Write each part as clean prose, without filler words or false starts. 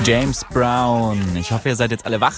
James Brown. Ich hoffe, ihr seid jetzt alle wach.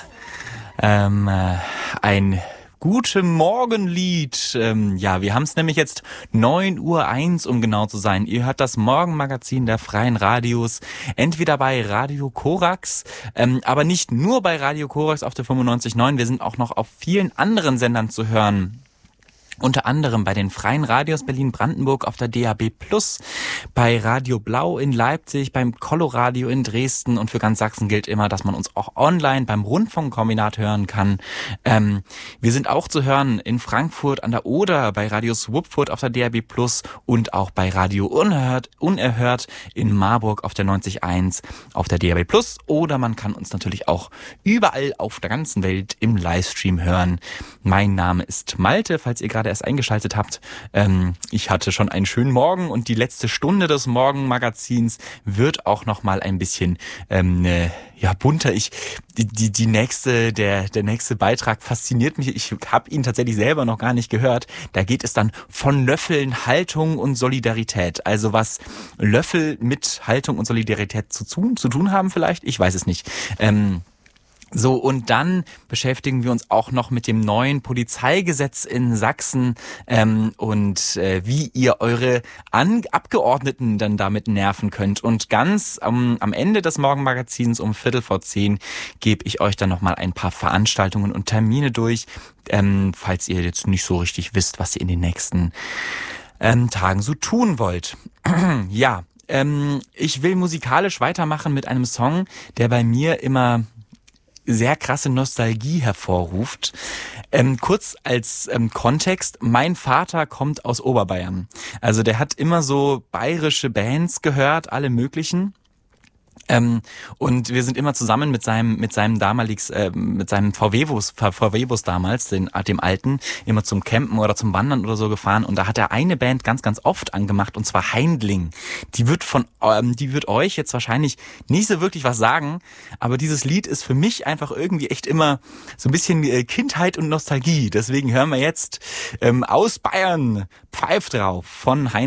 Ein guten Morgenlied. Wir haben es nämlich jetzt 9:01 Uhr, um genau zu sein. Ihr hört das Morgenmagazin der Freien Radios, entweder bei Radio Korax, aber nicht nur bei Radio Korax auf der 95.9. Wir sind auch noch auf vielen anderen Sendern zu hören. Unter anderem bei den Freien Radios Berlin-Brandenburg auf der DAB+, bei Radio Blau in Leipzig, beim Coloradio in Dresden und für ganz Sachsen gilt immer, dass man uns auch online beim Rundfunkkombinat hören kann. Wir sind auch zu hören in Frankfurt an der Oder, bei Radio Swupfurt auf der DAB+ und auch bei Radio Unerhört in Marburg auf der 90.1 auf der DAB+. Oder man kann uns natürlich auch überall auf der ganzen Welt im Livestream hören. Mein Name ist Malte, falls ihr gerade erst eingeschaltet habt. Ich hatte schon einen schönen Morgen und die letzte Stunde des Morgenmagazins wird auch noch mal ein bisschen bunter. Der nächste Beitrag fasziniert mich. Ich habe ihn tatsächlich selber noch gar nicht gehört. Da geht es dann von Löffeln, Haltung und Solidarität. Also was Löffel mit Haltung und Solidarität zu tun haben vielleicht? Ich weiß es nicht. Und dann beschäftigen wir uns auch noch mit dem neuen Polizeigesetz in Sachsen und wie ihr eure Abgeordneten dann damit nerven könnt. Und ganz am Ende des Morgenmagazins um 9:45 gebe ich euch dann nochmal ein paar Veranstaltungen und Termine durch, falls ihr jetzt nicht so richtig wisst, was ihr in den nächsten Tagen so tun wollt. Ich will musikalisch weitermachen mit einem Song, der bei mir immer sehr krasse Nostalgie hervorruft. Kurz als Kontext, mein Vater kommt aus Oberbayern. Also der hat immer so bayerische Bands gehört, alle möglichen. Und wir sind immer zusammen mit seinem VW-Bus damals, dem alten, immer zum Campen oder zum Wandern oder so gefahren. Und da hat er eine Band ganz, ganz oft angemacht, und zwar Heindling. Die wird euch jetzt wahrscheinlich nicht so wirklich was sagen, aber dieses Lied ist für mich einfach irgendwie echt immer so ein bisschen Kindheit und Nostalgie. Deswegen hören wir jetzt aus Bayern Pfeif drauf von Heindling.